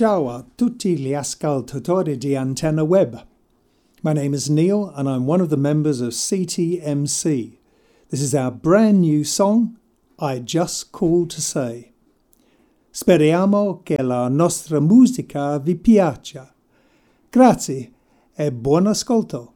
Ciao a tutti gli ascoltatori di Antenna Web. My name is Neil and I'm one of the members of CTMC. This is our brand new song, I Just Called to Say. Speriamo che la nostra musica vi piaccia. Grazie e buon ascolto.